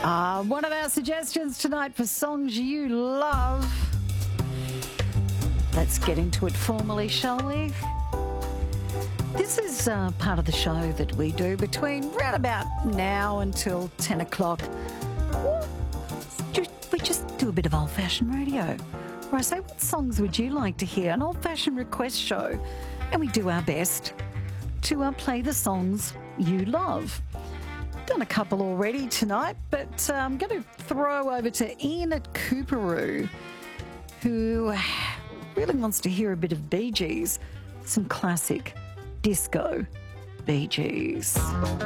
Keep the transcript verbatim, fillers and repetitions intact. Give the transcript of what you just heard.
Uh, one of our suggestions tonight for songs you love. Let's get into it formally, shall we? This is uh, part of the show that we do between round about now until ten o'clock. We just do a bit of old-fashioned radio, where I say, what songs would you like to hear? An old-fashioned request show. And we do our best to uh, play the songs you love. Done a couple already tonight, but uh, I'm going to throw over to Ian at Coorparoo, who really wants to hear a bit of Bee Gees, some classic disco Bee Gees.